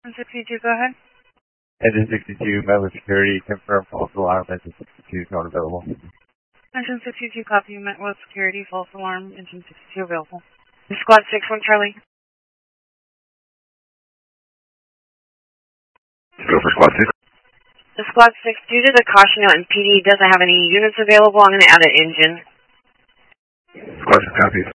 662, go ahead. Engine 62, met with security, confirm false alarm, engine 62 is not available. Engine 62, copy, you met with security, false alarm, engine 62 available. Squad 6, 1 Charlie. Go for Squad 6. The Squad 6, due to the caution note and PD doesn't have any units available, I'm going to add an engine. Squad 6 copies.